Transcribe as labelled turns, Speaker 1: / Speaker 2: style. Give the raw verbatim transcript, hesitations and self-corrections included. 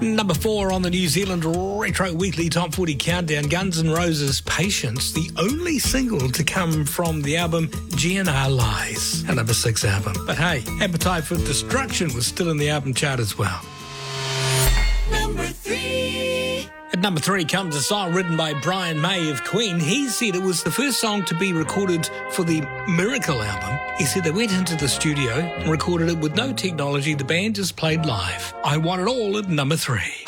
Speaker 1: Number four on the New Zealand Retro Weekly Top forty Countdown, Guns N' Roses' Patience, the only single to come from the album G N R Lies, a number six album. But hey, Appetite for Destruction was still in the album chart as well.
Speaker 2: Number three.
Speaker 1: At number three comes a song written by Brian May of Queen. He said it was the first song to be recorded for the Miracle album. He said they went into the studio and recorded it with no technology. The band just played live. I Want It All at number three.